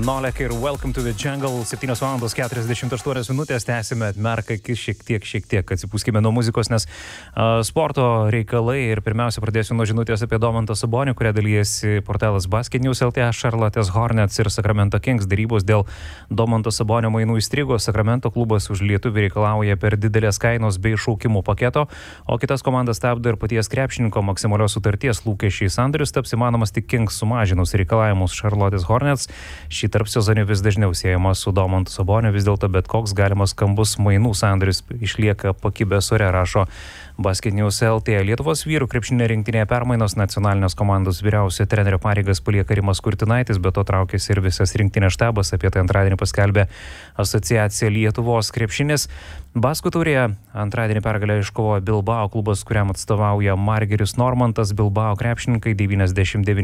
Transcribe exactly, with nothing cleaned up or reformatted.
Nolek ir Welcome to the Jungle, septynios valandos keturiasdešimt aštuonios minutės, tęsime atmerką šiek tiek, šiek tiek atsipūskime nuo muzikos, nes uh, sporto reikalai ir pirmiausia pradėsiu nuo žinutės apie Domantą Sabonį, kurią dalyjasi portalas Basket News L T. Charlotte's Hornets ir Sacramento Kings darybos dėl Domanto Sabonio mainų įstrigo. Sacramento klubas už lietuvį reikalauja per didelės kainos bei šaukimų paketo, o kitas komandas stabdo ir paties krepšininko maksimalios sutarties lūkesčiai. Sandoris taps įmanomas tik Kings sumažinus reikalavimus. Charlotte's Hornets šį tarpsezonį vis dažniau siejamas su Domantu Saboniu, vis dėlto bet koks galimas skambus mainų sandoris išlieka pakibęs ore, rašo Basket News L T. Lietuvos vyrų krepšinio rinktinėje permainos, nacionalinės komandos vyriausio trenerio pareigas palieka Rimas Kurtinaitis, bet to traukėsi ir visas rinktinės štabas, apie tai antradienį paskelbė asociacija Lietuvos krepšinis. Baskų taurėje antradienį pergalę iškovojo Bilbao klubas, kuriam atstovauja Margeris Normantas. Bilbao krepšininkai devyniasdešimt devyni